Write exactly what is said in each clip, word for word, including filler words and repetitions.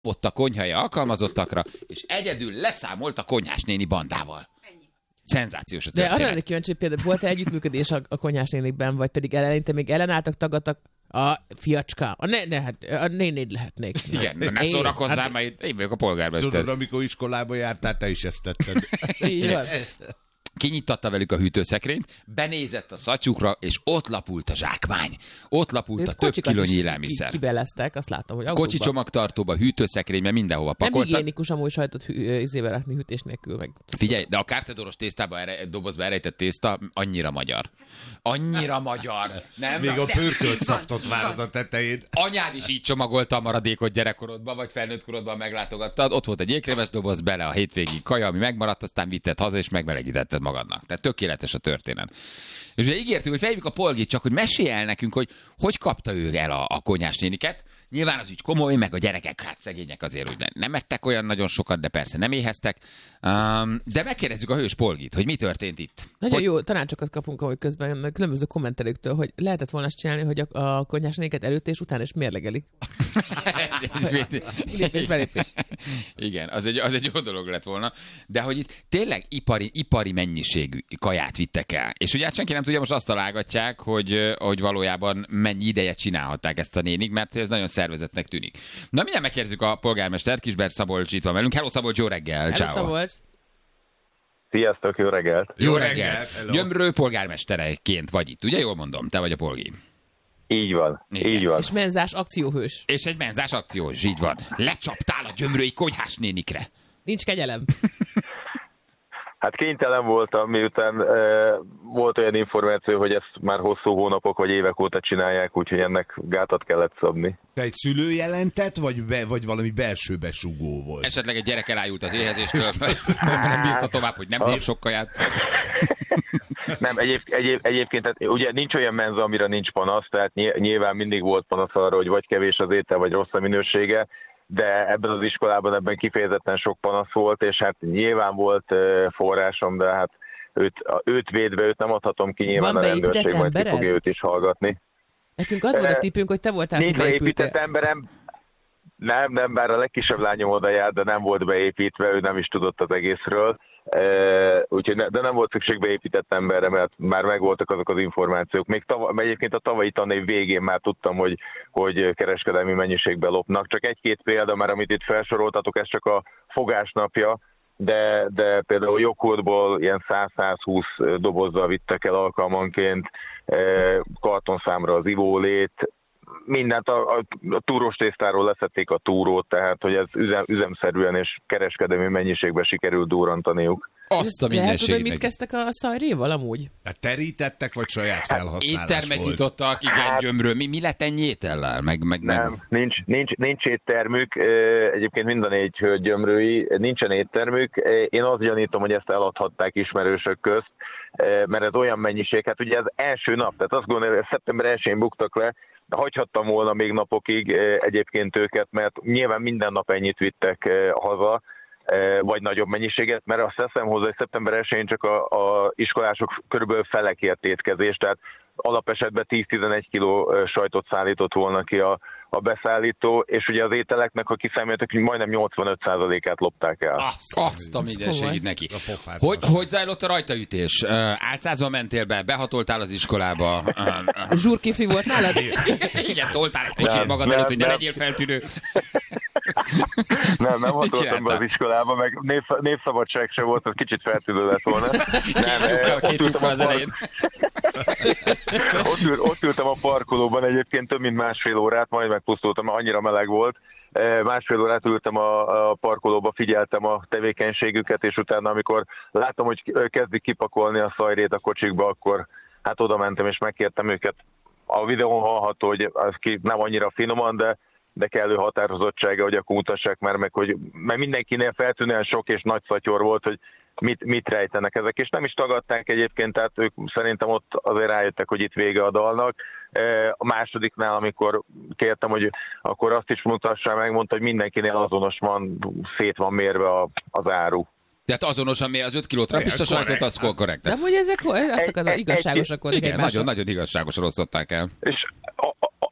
ott a konyhai alkalmazottakra, és egyedül leszámolt a konyhás néni bandával. Szenzációs a történet. De arra lennék kíváncsi, például volt-e együttműködés a, a konyhás nénikben, vagy pedig eleinte még ellenálltak, tagadtak a fiacska. A, ne, ne, hát, a nénéd lehetnék. Igen, ne szórakozzál, hát, mert én vagyok a polgármester. Tudod, amikor iskolába jártál, te is ezt tetted. Így van. Kinyitatta velük a hűtőszekrényt, benézett a szatyukra, és ott lapult a zsákmány. Ott lapult a több kilónyi élelmiszer. Ki, kibeleztek, azt látom, hogy autóba. Kocsi csomagtartóba, hűtőszekrénybe, mindenhova pakoltak. Nem higiénikus amúgy sajtot izével rakni hűtés nélkül. Meg... Figyelj, de a kártedoros tésztába ere, dobozba erejtett tészta annyira magyar. Annyira magyar. Nem? Még a pörkölt szaftot várod a tetején. Anyád is így csomagolta a maradékot gyerekkorodban, vagy felnőtt korodban meglátogattad. Ott volt egy jégkrémes doboz, bele a hétvégi kaja, ami megmaradt, aztán vitted haza, és megmelegítetted magadnak. Tehát tökéletes a történet. És ugye ígértük, hogy felhívjuk a Polgit, csak hogy mesélj el nekünk, hogy hogy kapta ő el a, a konyhás néniket. Nyilván az ügy komoly, meg a gyerekek, hát szegények azért úgy nem ettek olyan nagyon sokat, de persze nem éheztek. Um, de megkérdezzük a hős Polgit, hogy mi történt itt. Nagyon hogy... jó tanácsokat kapunk, ahogy közben különböző kommentelőktől, hogy lehetett volna azt csinálni, hogy a, a konyhás néniket előtt és után is mérlegelik. Lépés, belépés. Igen, az egy, az egy jó dolog lett volna. De hogy itt tényleg ipari, ipari mennyiségű kaját vittek el. És ugye senki nem tudja, most azt találgatják, hogy, hogy valójában mennyi ideje csinálhatták ezt a nénik, mert ez nagyon szervezetnek tűnik. Na, mindjárt megkérdezzük a polgármester, Kisberg Szabolcs itt van velünk. Hello Szabolcs, jó reggel! Hello Szabolcs! Sziasztok, jó reggelt! Jó, jó reggelt! reggelt. Gyömrő polgármestereként vagy itt, ugye? Jól mondom, te vagy a polgi. Így van, igen. Így van. És menzás akcióhős. És egy menzás akciós, így van. Lecsaptál a gyömrői konyhás nénikre. Nincs kegyelem. Hát kénytelen voltam, miután e, volt olyan információ, hogy ezt már hosszú hónapok vagy évek óta csinálják, úgyhogy ennek gátat kellett szabni. Te egy szülő jelentett, vagy, be, vagy valami belső besugó volt? Esetleg egy gyerek elájult az éhezéstől, nem bírta tovább, hogy nem bír sok kaját. Nem, egyéb, egyéb, egyébként tehát ugye nincs olyan menza, amire nincs panasz, tehát nyilván mindig volt panasz arra, hogy vagy kevés az étel, vagy rossz a minősége, de ebben az iskolában ebben kifejezetten sok panasz volt, és hát nyilván volt forrásom, de hát őt, őt védve, őt nem adhatom ki, nyilván van a rendőrség majd ki fogja őt is hallgatni. Nekünk az volt a tippünk, hogy te voltál nincs beépített emberem, nem, nem, bár a legkisebb lányom oda járt, de nem volt beépítve, ő nem is tudott az egészről. Uh, úgyhogy ne, de nem volt szükség beépített emberre, mert már megvoltak azok az információk. Még tava, egyébként a tavalyi tanév végén már tudtam, hogy, hogy kereskedelmi mennyiségben lopnak. Csak egy-két példa, már amit itt felsoroltatok, ez csak a fogásnapja, de, de például joghurtból ilyen száz-százhúsz dobozzal vittek el alkalmanként, uh, kartonszámra az ivólét, mindent a, a, a túrós tésztáról leszették a túrót, tehát hogy ez üzem, üzemszerűen és kereskedelmi mennyiségben sikerült durrantaniuk. Azt a mindenségnek. Lehet, hogy mit kezdtek a szajréval amúgy? Hát terítettek, vagy saját felhasználás éttermet volt? nyitottak, igen, hát, gyömrő. Mi, mi lett ennyi étellel? Meg, meg, nem, meg... Nincs, nincs, nincs éttermük. Egyébként mind a négy hölgy gyömrői, nincsen éttermük. Én azt gyanítom, hogy ezt eladhatták ismerősök közt, mert ez olyan mennyiség, hát ugye ez első nap, tehát azt gondolom, hogy szeptember elsején buktak le, hagyhattam volna még napokig egyébként őket, mert nyilván minden nap ennyit vittek haza, vagy nagyobb mennyiséget, mert azt teszem hozzá, hogy szeptember elsején csak a, a iskolások körülbelül felekért étkezés, tehát alapesetben tíz-tizenegy kiló sajtot szállított volna ki a, a beszállító, és ugye az ételeknek, ha kiszámoltak, hogy majdnem nyolcvanöt százalékát lopták el. Azt, azt a mindenségét neki. Hogy, hogy zajlott a rajtaütés? Álcázva mentél be, behatoltál az iskolába? Zsurkifi volt nálad? Igen, toltál egy kicsit magad nem, előtt, hogy ne legyél feltűnő. Nem, nem hatoltam be az iskolába, meg név, névszabadság se volt, az kicsit feltűnő lett volna. Két lyukkal az elején. Ott, ül, ott ültem a parkolóban egyébként több mint másfél órát, majd megpusztultam, mert annyira meleg volt. Másfél órát ültem a, a parkolóba, figyeltem a tevékenységüket, és utána, amikor láttam, hogy kezdik kipakolni a szajrét a kocsikba, akkor hát oda mentem és megkértem őket. A videón hallható, hogy az ki nem annyira finoman, de, de kellő határozottsága, hogy akkor mutassák már meg, hogy mert mindenkinél feltűnően sok és nagy szatyor volt, hogy mit, mit rejtenek ezek, és nem is tagadták egyébként, tehát ők szerintem ott azért rájöttek, hogy itt vége a dalnak. A másodiknál, amikor kértem, hogy akkor azt is mutassák meg, mondta, hogy mindenkinél azonos van, szét van mérve a, az áru. Tehát azonos, ami az öt kiló trapista sajtot, az korrekt. De hogy ezek azt akarom, igazságosak voltak egymással. Nagyon-nagyon igazságosan osztották el. És a, a,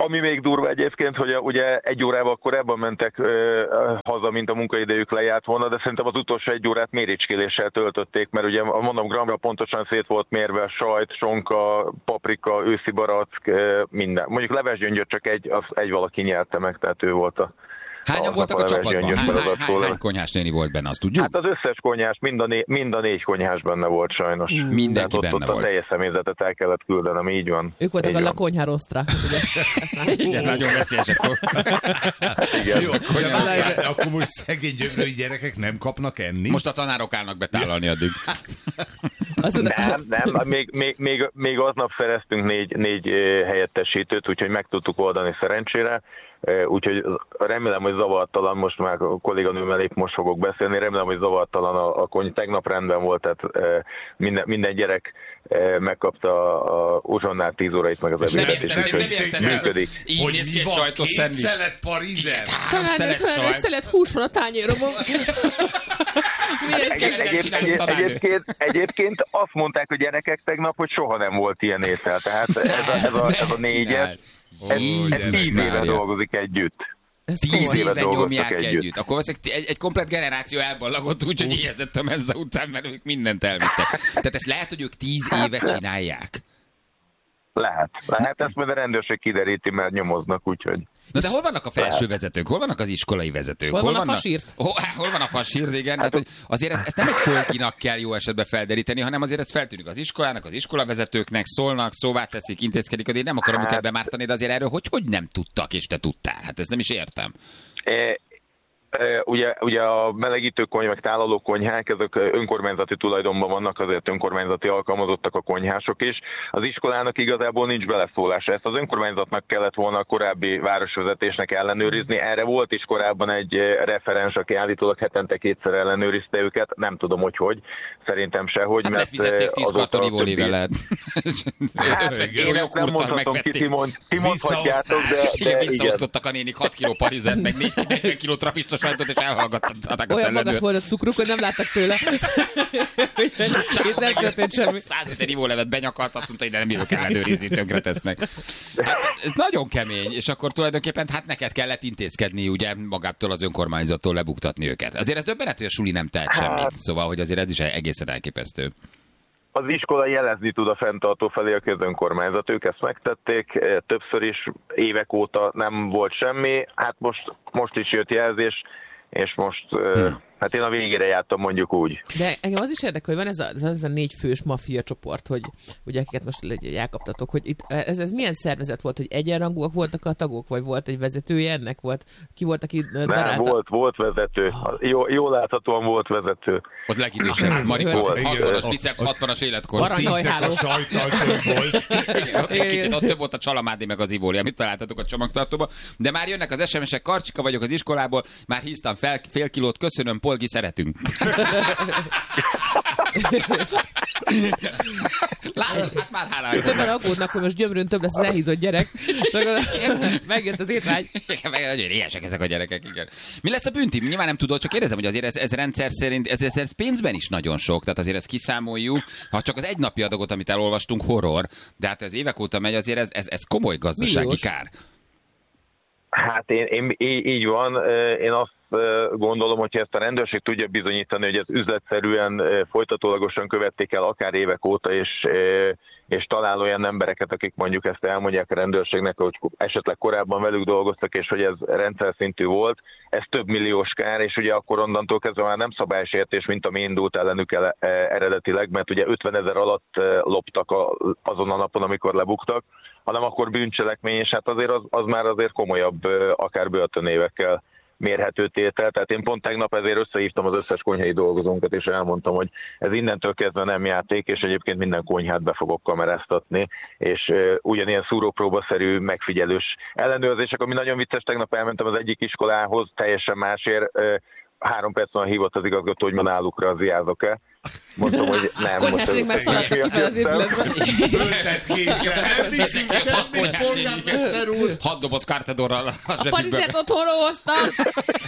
ami még durva egyébként, hogy a, ugye egy órával korábban mentek ö, haza, mint a munkaidejük lejárt volna, de szerintem az utolsó egy órát méricskéléssel töltötték, mert ugye mondom, gramra pontosan szét volt mérve sajt, sonka, paprika, őszi barack, minden. Mondjuk levesgyöngyöt csak egy, az egy valaki nyerte meg, tehát ő volt a... Hányan voltak a csapatban? Hány, hány, hány, hány konyhás néni volt benne, azt tudjuk? Hát az összes konyhás, mind a, né, mind a négy konyhás benne volt sajnos. Mm. Mindenki ott, benne ott volt. a teljes személyzetet el kellett küldenem, így van. Ők voltak így a van. La konyhára osztrák, ugye? Igen, nagyon veszélyesek volt. Igen. Jó, de várj, akkor most szegény gyömrői gyerekek nem kapnak enni? Most a tanárok állnak betálalni addig. Nem, nem, még, még, még, még aznap szereztünk négy, négy helyettesítőt, úgyhogy meg tudtuk oldani szerencsére. Úgyhogy remélem, hogy zavartalan, most már a kolléganőmmel épp most fogok beszélni, remélem, hogy zavartalan a, a kony, tegnap rendben volt, tehát minden, minden gyerek megkapta a uzsonnát tíz órait, meg az ebédet, és úgyhogy működik. Így néz ki egy sajtos szendvics. Két szelet parizer? Talán egy szelet hús van a tányéromon. Egyébként, egyébként azt mondták a gyerekek tegnap, hogy soha nem volt ilyen étel, tehát ez a, ez a, ez a négyet, ez, ez tíz éve dolgozik együtt. Tíz éve nyomják együtt. együtt. Akkor egy, egy komplet generáció elballagott úgy, hogy éhezett a menza után, mert ők mindent elvittek. Tehát ezt lehet, hogy ők tíz éve csinálják? Lehet. Lehet, ezt majd a rendőrség kideríti, mert nyomoznak, úgyhogy... Na de hol vannak a felső vezetők? Hol vannak az iskolai vezetők? Hol, hol van a fasírt? Hol, hol van a fasírt, igen. Hát, hogy azért ezt, ezt nem egy tolkinak kell jó esetben felderíteni, hanem azért ez feltűnik az iskolának, az iskolavezetőknek, szólnak, szóvá teszik, intézkedik, hogy én nem akarom hát... őket bemártani, de azért erről hogy, hogy nem tudtak, és te tudtál? Hát ezt nem is értem. É... Ugye, ugye a melegítő konyhák, meg tálaló konyhák, ezek önkormányzati tulajdonban vannak, azért önkormányzati alkalmazottak a konyhások is. Az iskolának igazából nincs beleszólása. Ezt az önkormányzatnak kellett volna a korábbi városvezetésnek ellenőrizni. Erre volt is korábban egy referens, aki állítólag hetente kétszer ellenőrizte őket. Nem tudom, hogy hogy. Szerintem sehogy. Hát lefizették tíz karton ivólével lehet. Hát én ezt nem mondhatom ki, ti mondhatjátok, de, de visszaosztottak a nénik hat kiló parizert, meg négy kiló trapista sajtot, és elhallgattatták a olyan magas volt a cukruk, hogy nem láttak tőle. Itt nem történt semmi. Száz liter ivólevet benyakalt, azt mondta, hogy de nem bírok ellenőrizni, tönkre tesznek. Hát, ez nagyon kemény, és akkor tulajdonképpen hát neked kellett intézkedni, ugye, magától az önkormányzattól lebuktatni őket. Azért ez döbbenet, hogy a suli nem tehet semmit. Szóval, hogy azért ez is egészen elképesztő. Az iskola jelezni tud a fenntartó felé, a közönkormányzat. Ők ezt megtették, többször is, évek óta nem volt semmi. Hát most, most is jött jelzés, és most... Hmm. Hát én a végére jártam, mondjuk úgy. De engem az is érdekel, hogy van ez a, ez a négy fős maffia csoport, hogy ugye akiket most elkaptatok, hogy itt, ez, ez milyen szervezet volt, hogy egyenrangúak voltak a tagok, vagy volt egy vezetője ennek? Volt, ki volt, aki darálta? Nem, volt, volt vezető. Oh. Jó, jól láthatóan volt vezető. Az legidősebb. Marikó, hatvanas biceps, hatvanas életkor. Aranyhajháló. volt. Egy kicsit ott több volt a csalamádi meg az ivóli, amit találtatok a csomagtartóba. De már jönnek az es em es-ek, Karcsika vagyok az iskolából, már híztam fel fél kilót, köszönöm, Polgi, szeretünk. Látod, hát már hála. Többen aggódnak, hogy most Gyömrőn több lesz az elhízott gyerek. Csak megjött az étvágy. Nagyon éhesek ezek a gyerekek, igen. Mi lesz a bünti? Nyilván nem tudod, csak érezem, hogy azért ez, ez rendszer szerint, ez, ez, ez pénzben is nagyon sok, tehát azért ezt kiszámoljuk. Ha csak az egy napi adagot, amit elolvastunk, horror, de hát ez évek óta megy, azért ez, ez, ez komoly gazdasági Milliós. Kár. Hát én, én, így van, én azt gondolom, hogyha ezt a rendőrség tudja bizonyítani, hogy ez üzletszerűen, folytatólagosan követték el akár évek óta, és, és talál olyan embereket, akik mondjuk ezt elmondják a rendőrségnek, hogy esetleg korábban velük dolgoztak, és hogy ez rendszer szintű volt, ez több milliós kár, és ugye akkor onnantól kezdve már nem szabálysértés, mint ami indult ellenük el, eredetileg, mert ugye ötvenezer alatt loptak a, azon a napon, amikor lebuktak, hanem akkor bűncselekmény, és hát azért az, az már azért komolyabb, akár börtönévekkel mérhető tétel. Tehát én pont tegnap ezért összehívtam az összes konyhai dolgozónkat, és elmondtam, hogy ez innentől kezdve nem játék, és egyébként minden konyhát be fogok kameráztatni, és uh, ugyanilyen szúrópróbaszerű, megfigyelős ellenőrzések, ami nagyon vicces, tegnap elmentem az egyik iskolához, teljesen másért, uh, három perc van hívott az igazgató, hogy ma náluk razziázok-e. Mondtam, hogy nem. Konyhásnék már szaladtak ki fel az épületben. Föltett kézre. Nem viszünk semmit, polgármester úr. Hat doboz Cartedorral a zsebükből. A parizert otthonról hoztam.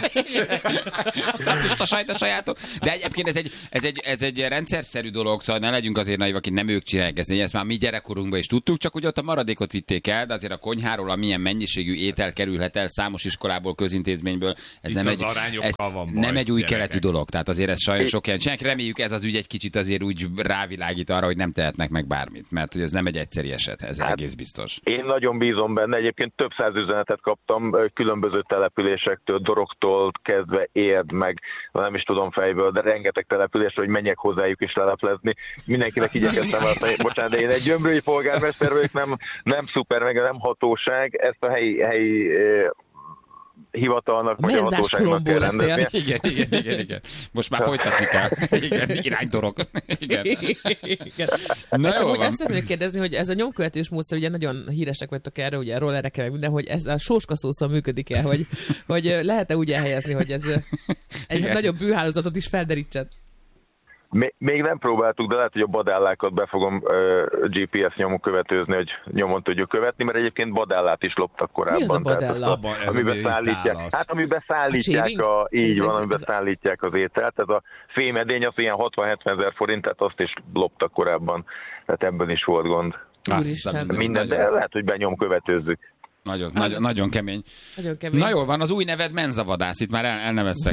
A sajt a sajátot. De egyébként ez egy, ez, egy, ez egy rendszerszerű dolog, szóval ne legyünk azért naivak, akik nem ők csinálják ezt. Ezt már mi gyerekkorunkban is tudtuk, csak ugye ott a maradékot vitték el, de azért a konyháról, amilyen mennyiségű étel kerülhet el számos iskolából, közintézményből. Ez Itt nem az egy, arányokkal ez van baj, nem egy új gyerekek. keletű dolog. Tehát azért ez sajnos sok ilyen csinálják. Reméljük ez az ügy egy kicsit azért úgy rávilágít arra, hogy nem tehetnek meg bármit, mert hogy ez nem egy egyszeri eset, ez hát, egész biztos. Én nagyon bízom benne, egyébként több száz üzenetet kaptam különböző településektől, Doroktól kezdve Érd, meg nem is tudom fejből, de rengeteg településről, hogy menjek hozzájuk is leleplezni. Mindenkinek igyekeztem azt mondani, bocsánat, de én egy gyömrői polgármester vagyok, nem, nem szuper, meg nem hatóság, ezt a helyi, helyi hivatalnak, vagy a hatóságnak kell rendeznie. Igen, igen, igen, igen. Most már folytatni kell. Igen, iránytorok. Igen. Igen. Na És jó amúgy van. azt szeretném kérdezni, hogy ez a nyomkövetés módszer, ugye nagyon híresek vagytok erre, ugye rollerekkel meg minden, hogy ez a sóskaszószal működik-e, hogy, hogy lehet-e úgy elhelyezni, hogy ez egy Igen. nagyobb bűhálózatot is felderítsen? Még nem próbáltuk, de lehet, hogy a badállákat be fogom uh, gé pé es nyomon követőzni, hogy nyomon tudjuk követni, mert egyébként badállát is loptak korábban. Mi az a tehát badálla? Abban ez amiben ami szállítják. tálasz. Hát amiben szállítják, A a, shaving? így Ez- van, ez- amiben ez- szállítják az ételt. Ez a fémedény az ilyen hatvan-hetven ezer forint, tehát azt is loptak korábban. Tehát ebben is volt gond. Úristen. Minden, de Nagyon, lehet, hogy benyom követőzzük. nagyon, nagyon, nagyon kemény. Nagyon kemény. Na jól van, az új neved Menzavadász, itt már el, elneveztek.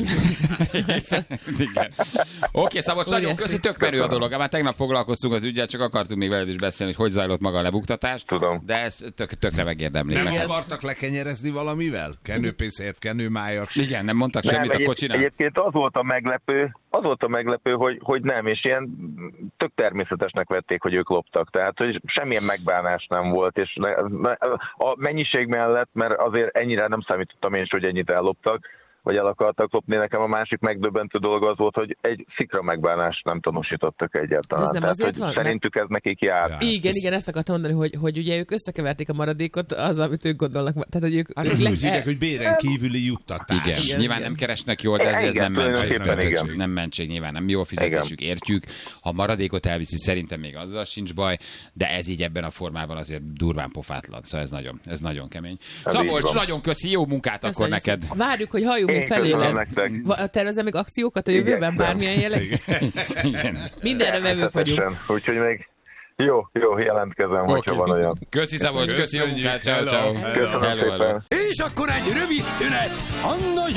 Igen. Oké, Szabolcs, nagyon Óriási. köszi, tök merő a dolog. Már tegnap foglalkoztunk az ügyel, csak akartunk még veled is beszélni, hogy hogy zajlott maga a lebuktatás. Tudom. De ez tök, tökre megérdemli. Nem Meg. akartak lekenyerezni valamivel? Kenőpénzért, kenőmájas. Igen, nem mondtak semmit Nem, a egy, kocsinak? egyébként az volt a meglepő, az volt a meglepő, hogy, hogy nem, és ilyen tök természetesnek vették, hogy ők loptak. Tehát, hogy semmilyen megbánás nem volt, és ne, ne, a mennyiség mellett, mert azért ennyire nem számítottam én is, hogy ennyit elloptak, vagy el akartak lopni. Nekem a másik megdöbbentő dolog az volt, hogy egy szikra megbánást nem tanúsítottak egyáltalán. Ez nem Tehát, azért hogy van? szerintük ez nekik jár. Ja. Igen, Ez- igen, ezt akartam mondani, hogy, hogy ugye ők összekeverték a maradékot az, amit ők gondolnak. Tehát, hogy ők, Hát ők ezt le- úgy hívják, hogy béren kívüli juttatás. Igen. Igen, Nyilván igen. nem keresnek jól, de ez, ez Igen, nem mentség. tulajdonképpen Nem, igen. nem mentség, nyilván nem jól fizetésük, értjük. Ha maradékot elviszi, szerintem még azzal sincs baj, de ez így ebben a formában azért durván pofátlan. Szóval ez nagyon, ez nagyon kemény. Ez így Szabolcs, van. nagyon köszi, jó munkát akkor Köszönjük neked. szépen. Várjuk, hogy halljunk még Én köszönöm felé. nektek. Tervezem még akciókat a jövőben, Igyekszem. bármilyen jelleg? Igen. Mindenre vevők vagyunk. Természetesen. Úgyhogy még jó, jó, jelentkezem, hogyha van olyan. Köszi Szabolcs, köszi, jó Köszönjük, munkát, ciao, hello, ciao. hello. Köszönöm Hello, hello. szépen. És akkor egy rövid szünet, Anna